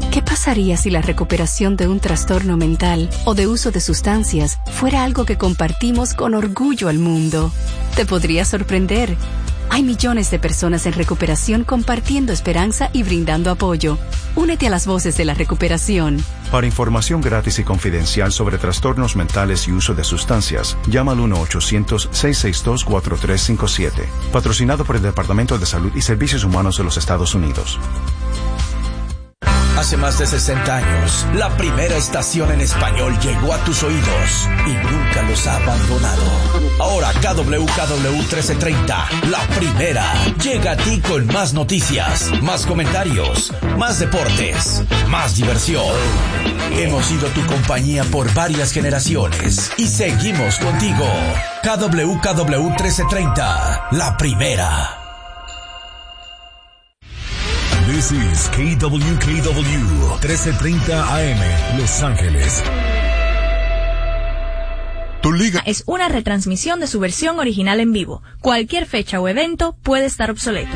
¿Qué pasaría si la recuperación de un trastorno mental o de uso de sustancias fuera algo que compartimos con orgullo al mundo? Te podría sorprender. Hay millones de personas en recuperación compartiendo esperanza y brindando apoyo. Únete a las voces de la recuperación. Para información gratis y confidencial sobre trastornos mentales y uso de sustancias, llama al 1-800-662-4357. Patrocinado por el Departamento de Salud y Servicios Humanos de los Estados Unidos. Hace más de 60 años, la primera estación en español llegó a tus oídos y nunca los ha abandonado. Ahora KWKW 1330, la primera, llega a ti con más noticias, más comentarios, más deportes, más diversión. Hemos sido tu compañía por varias generaciones y seguimos contigo. KWKW 1330, la primera. This is KWKW 1330 AM, Los Ángeles. Tu liga es una retransmisión de su versión original en vivo. Cualquier fecha o evento puede estar obsoleto.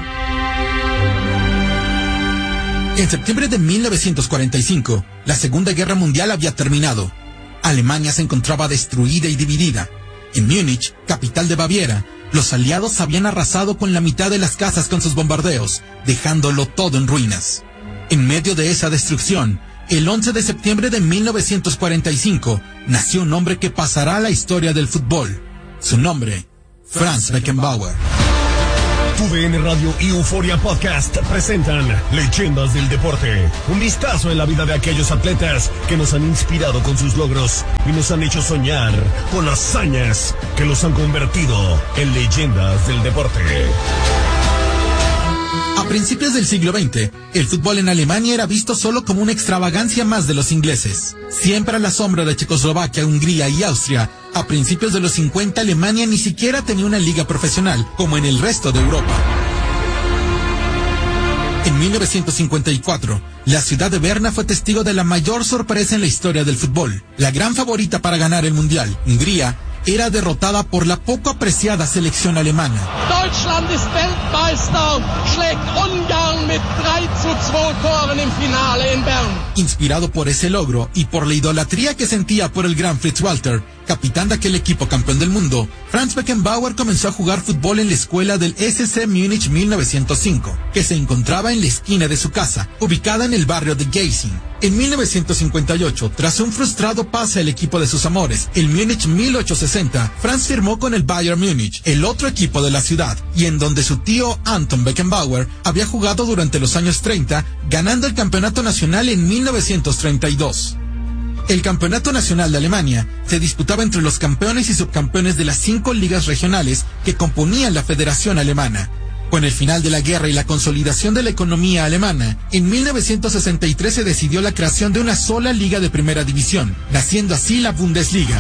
En septiembre de 1945, la Segunda Guerra Mundial había terminado. Alemania se encontraba destruida y dividida. En Múnich, capital de Baviera, los aliados habían arrasado con la mitad de las casas con sus bombardeos, dejándolo todo en ruinas. En medio de esa destrucción, el 11 de septiembre de 1945, nació un hombre que pasará a la historia del fútbol. Su nombre, Franz Beckenbauer. TUDN Radio y Euforia Podcast presentan Leyendas del Deporte. Un vistazo en la vida de aquellos atletas que nos han inspirado con sus logros y nos han hecho soñar con hazañas que los han convertido en leyendas del deporte. A principios del siglo XX, el fútbol en Alemania era visto solo como una extravagancia más de los ingleses. Siempre a la sombra de Checoslovaquia, Hungría y Austria, a principios de los 50 Alemania ni siquiera tenía una liga profesional como en el resto de Europa. En 1954, la ciudad de Berna fue testigo de la mayor sorpresa en la historia del fútbol. La gran favorita para ganar el Mundial, Hungría, era derrotada por la poco apreciada selección alemana. Deutschland ist Weltmeister, schlägt Ungarn mit 3:2 Toren im Finale in Bern. Inspirado por ese logro y por la idolatría que sentía por el gran Fritz Walter, capitán de aquel equipo campeón del mundo, Franz Beckenbauer comenzó a jugar fútbol en la escuela del SC Múnich 1905, que se encontraba en la esquina de su casa, ubicada en el barrio de Geising. En 1958, tras un frustrado pase al equipo de sus amores, el Múnich 1860, Franz firmó con el Bayern Múnich, el otro equipo de la ciudad, y en donde su tío Anton Beckenbauer había jugado durante los años 30, ganando el campeonato nacional en 1932. El campeonato nacional de Alemania se disputaba entre los campeones y subcampeones de las 5 ligas regionales que componían la Federación Alemana. Con el final de la guerra y la consolidación de la economía alemana, en 1963 se decidió la creación de una sola liga de primera división, naciendo así la Bundesliga.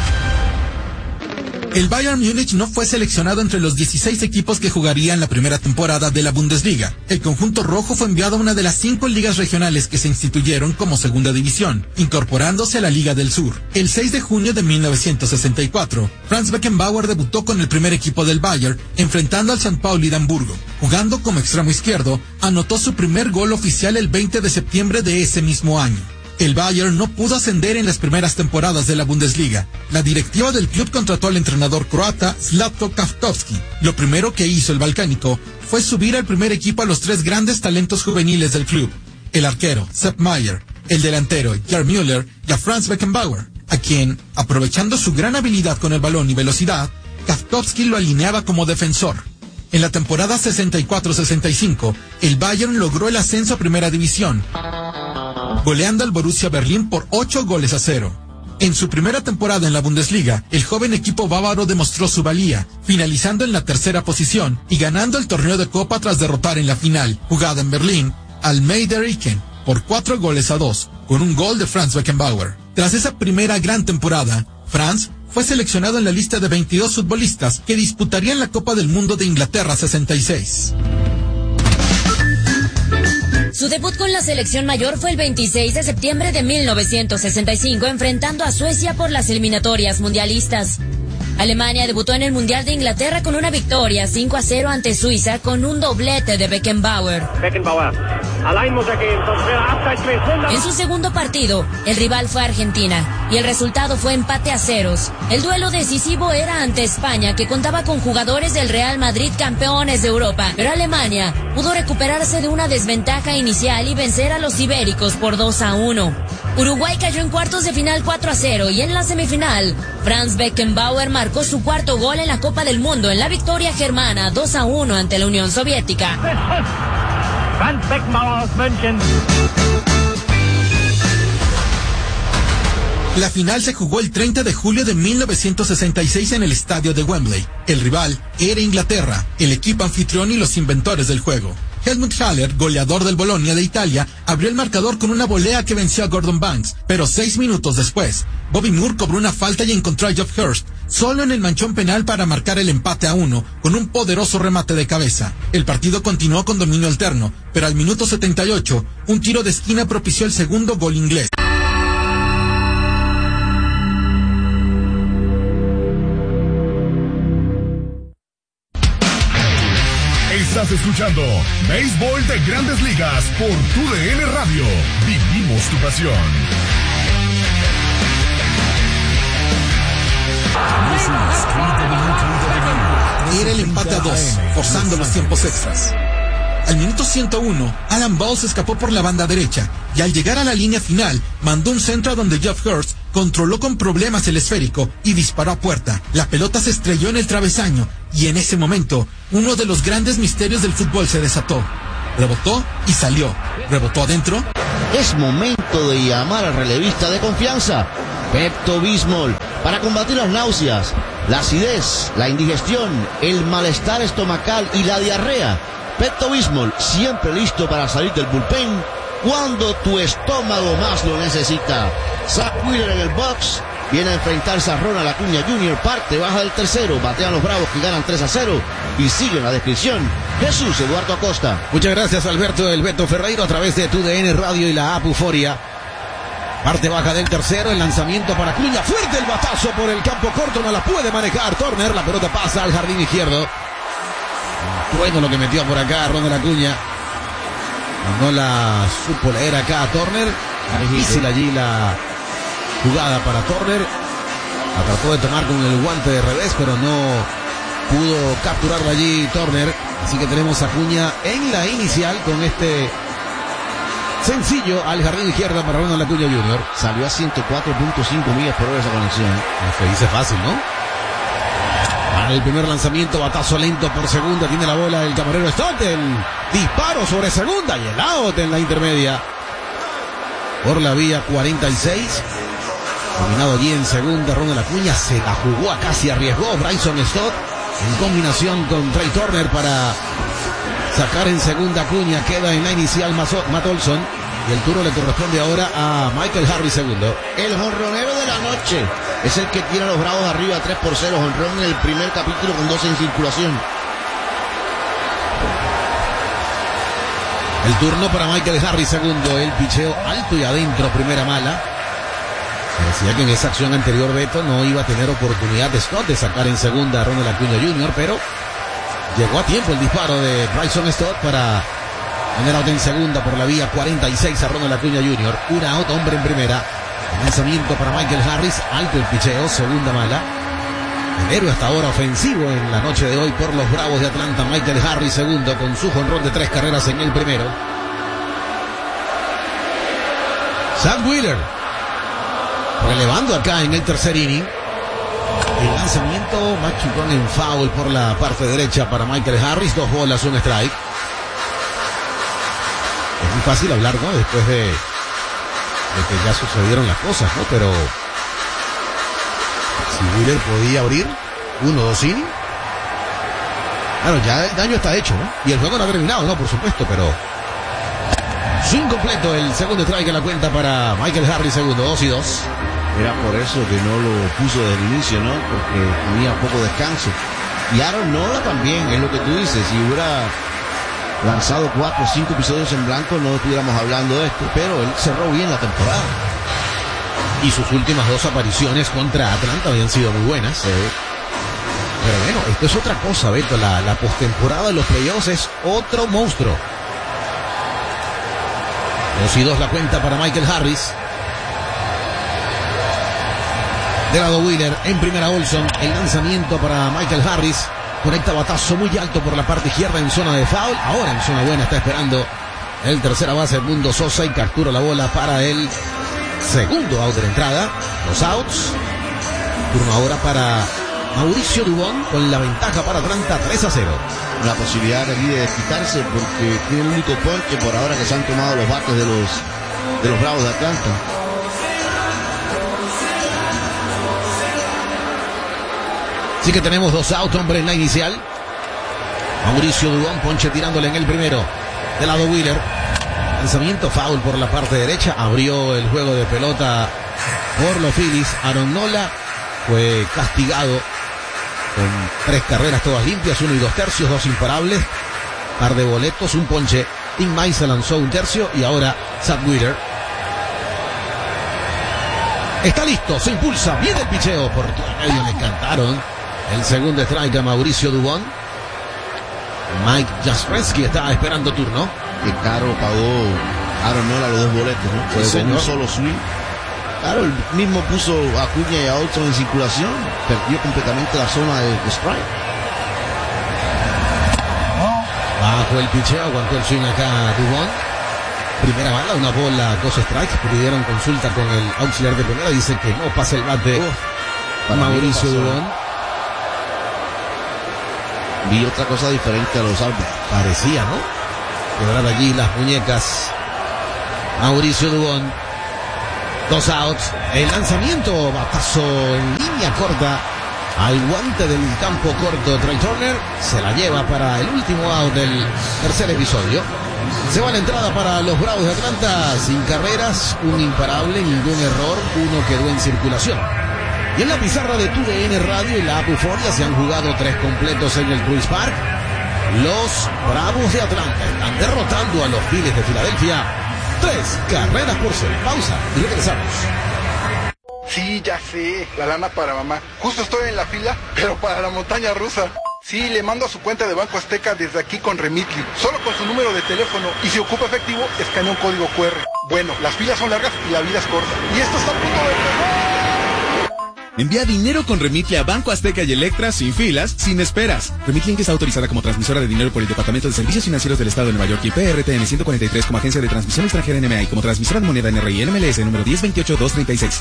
El Bayern Múnich no fue seleccionado entre los 16 equipos que jugarían la primera temporada de la Bundesliga. El conjunto rojo fue enviado a una de las 5 ligas regionales que se instituyeron como segunda división, incorporándose a la Liga del Sur. El 6 de junio de 1964, Franz Beckenbauer debutó con el primer equipo del Bayern, enfrentando al St. Pauli de Hamburgo. Jugando como extremo izquierdo, anotó su primer gol oficial el 20 de septiembre de ese mismo año. El Bayern no pudo ascender en las primeras temporadas de la Bundesliga. La directiva del club contrató al entrenador croata Zlatko Kavkovski. Lo primero que hizo el balcánico fue subir al primer equipo a los 3 grandes talentos juveniles del club: el arquero Sepp Maier, el delantero Gerd Müller y a Franz Beckenbauer, a quien, aprovechando su gran habilidad con el balón y velocidad, Kavkovski lo alineaba como defensor. En la temporada 64-65, el Bayern logró el ascenso a primera división, goleando al Borussia Berlín por 8-0. En su primera temporada en la Bundesliga, el joven equipo bávaro demostró su valía, finalizando en la tercera posición y ganando el torneo de Copa tras derrotar en la final, jugada en Berlín, al Meider-Iken por 4-2, con un gol de Franz Beckenbauer. Tras esa primera gran temporada, Franz fue seleccionado en la lista de 22 futbolistas que disputarían la Copa del Mundo de Inglaterra 66. Su debut con la selección mayor fue el 26 de septiembre de 1965, enfrentando a Suecia por las eliminatorias mundialistas. Alemania debutó en el Mundial de Inglaterra con una victoria 5-0 ante Suiza con un doblete de Beckenbauer. En su segundo partido, el rival fue Argentina y el resultado fue empate a ceros. El duelo decisivo era ante España, que contaba con jugadores del Real Madrid, campeones de Europa, pero Alemania pudo recuperarse de una desventaja inicial y vencer a los ibéricos por 2-1. Uruguay cayó en cuartos de final 4-0 y en la semifinal, Franz Beckenbauer marcó su cuarto gol en la Copa del Mundo en la victoria germana 2-1 ante la Unión Soviética. Franz Beckenbauer aus München. La final se jugó el 30 de julio de 1966 en el estadio de Wembley. El rival era Inglaterra, el equipo anfitrión y los inventores del juego. Helmut Haller, goleador del Bolonia de Italia, abrió el marcador con una volea que venció a Gordon Banks, pero 6 minutos después, Bobby Moore cobró una falta y encontró a Geoff Hurst solo en el manchón penal para marcar el empate a 1 con un poderoso remate de cabeza. El partido continuó con dominio alterno, pero al minuto 78, un tiro de esquina propició el segundo gol inglés. Estás escuchando Béisbol de Grandes Ligas por TUDN Radio. Vivimos tu pasión. Era el empate a 2, forzando los tiempos extras. Al minuto 101, Alan Bowles escapó por la banda derecha y al llegar a la línea final, mandó un centro a donde Geoff Hurst controló con problemas el esférico y disparó a puerta. La pelota se estrelló en el travesaño y en ese momento, uno de los grandes misterios del fútbol se desató. Rebotó y salió. ¿Rebotó adentro? Es momento de llamar al relevista de confianza, Pepto-Bismol, para combatir las náuseas, la acidez, la indigestión, el malestar estomacal y la diarrea. Pepto-Bismol, siempre listo para salir del bullpen cuando tu estómago más lo necesita. Zach Wheeler en el box, viene a enfrentarse a Ronald Acuña Jr., parte baja del tercero, batean los Bravos que ganan 3-0 y sigue en la descripción Jesús Eduardo Acosta. Muchas gracias Alberto El Beto Ferreiro a través de TUDN Radio y la app Euforia. Parte baja del tercero, el lanzamiento para Acuña, fuerte el batazo por el campo corto, no la puede manejar Turner, la pelota pasa al jardín izquierdo. Bueno, lo que metió por acá Ronald Acuña. No la supo leer acá a Turner. Difícil allí la jugada para Turner. La trató de tomar con el guante de revés, pero no pudo capturarla allí Turner. Así que tenemos a Acuña en la inicial con este sencillo al jardín izquierdo para Ronald Acuña Jr. Salió a 104.5 millas por hora esa conexión. Se dice fácil, ¿no? El primer lanzamiento, batazo lento por segunda, tiene la bola el camarero Stott, el disparo sobre segunda y el out en la intermedia. Por la vía 46, dominado allí en segunda, Ronald Acuña se la jugó, casi arriesgó Bryson Stott en combinación con Trey Turner para sacar en segunda Acuña, queda en la inicial Matt Olson y el turno le corresponde ahora a Michael Harris segundo. El jonronero de la noche es el que tiene a los Bravos arriba 3-0, jonrón en el primer capítulo con 12 en circulación. El turno para Michael Harris segundo, el picheo alto y adentro, primera mala. Parecía que en esa acción anterior Beto no iba a tener oportunidad de Stott de sacar en segunda a Ronald Acuña Jr., pero llegó a tiempo el disparo de Bryson Stott para poner out en segunda por la vía 46 a Ronald Acuña Jr. Un out, hombre en primera. Lanzamiento para Michael Harris, alto el picheo, segunda mala. El héroe hasta ahora ofensivo en la noche de hoy por los Bravos de Atlanta, Michael Harris segundo con su jonrón de 3 carreras en el primero. Zach Wheeler relevando acá en el tercer inning. El lanzamiento machucón en foul por la parte derecha para Michael Harris, 2 bolas, 1 strike. Es muy fácil hablar, ¿no? Después de que ya sucedieron las cosas, ¿no? Pero si Wheeler podía abrir 1-2 innings, claro, ya el daño está hecho, ¿no? Y el juego no ha terminado, ¿no? Por supuesto, pero sin completo el segundo strike en la cuenta para Michael Harris segundo, 2-2. Era por eso que no lo puso desde el inicio, ¿no? Porque tenía poco descanso. Y Aaron Nola también, es lo que tú dices, si hubiera lanzado 4 o 5 episodios en blanco no estuviéramos hablando de esto, pero él cerró bien la temporada. Y sus últimas 2 apariciones contra Atlanta habían sido muy buenas. Pero bueno, esto es otra cosa, Beto. La postemporada de los playoffs es otro monstruo. 2-2 la cuenta para Michael Harris. De lado Wheeler, en primera Olson. El lanzamiento para Michael Harris. Conecta batazo muy alto por la parte izquierda en zona de foul. Ahora en zona buena está esperando el tercera base Edmundo Sosa y captura la bola para el segundo out de la entrada. Los outs. Turno ahora para Mauricio Dubón con la ventaja para Atlanta 3-0. La posibilidad aquí de quitarse porque tiene el único ponche por ahora que se han tomado los bates de los Bravos de Atlanta. Así que tenemos 2 outs, hombre, en la inicial. Mauricio Dubón, ponche tirándole en el primero. De lado Wheeler. Lanzamiento foul por la parte derecha. Abrió el juego de pelota por los Phillies. Aaron Nola fue castigado con 3 carreras todas limpias, 1 2/3, 2 imparables, par de boletos, un ponche. Tim Mize se lanzó un tercio y ahora Zach Wheeler. Está listo, se impulsa, viene el picheo por todo el medio, le cantaron el segundo strike a Mauricio Dubón. Mike Jastrzemski estaba esperando turno. Qué caro pagó Aaron Nola los 2 boletos, ¿no? Fue con un solo swing. Claro, él mismo puso a Acuña y a Olson en circulación. Perdió completamente la zona de strike. Bajo el picheo, aguantó el swing acá Dubón. Primera bala, una bola, 2 strikes. Pidieron consulta con el auxiliar de primera. Dice que no pasa el bate Mauricio Dubón. Vi otra cosa diferente a los árbitros. Parecía, ¿no? Quebrar allí las muñecas. Mauricio Dubón. 2 outs. El lanzamiento, batazo en línea corta al guante del campo corto. Trey Turner se la lleva para el último out del tercer episodio. Se va la entrada para los Bravos de Atlanta. Sin carreras, un imparable, ningún error, 1 quedó en circulación. Y en la pizarra de TUDN Radio y la App Euforia se han jugado 3 completos en el Truist Park. Los Bravos de Atlanta están derrotando a los Phillies de Filadelfia 3 carreras por 0. Pausa y regresamos. Sí, ya sé, la lana para mamá. Justo estoy en la fila, pero para la montaña rusa. Sí, le mando a su cuenta de Banco Azteca desde aquí con Remitly. Solo con su número de teléfono. Y si ocupa efectivo, escanea un código QR. Bueno, las filas son largas y la vida es corta. Y esto está a punto de empezar. Envía dinero con Remitly a Banco Azteca y Electra sin filas, sin esperas. Remitly Inc. está autorizada como transmisora de dinero por el Departamento de Servicios Financieros del Estado de Nueva York y PRTN 143 como agencia de transmisión extranjera NMA y como transmisora de moneda NRI NMLS número 1028236.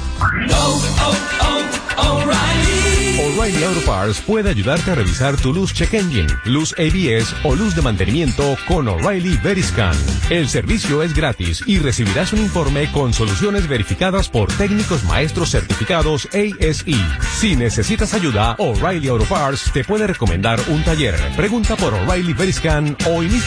O'Reilly Auto Parts puede ayudarte a revisar tu luz check engine, luz ABS o luz de mantenimiento con O'Reilly Veriscan. El servicio es gratis y recibirás un informe con soluciones verificadas por técnicos maestros certificados ASE. Si necesitas ayuda, O'Reilly Auto Parts te puede recomendar un taller. Pregunta por O'Reilly Veriscan o inicia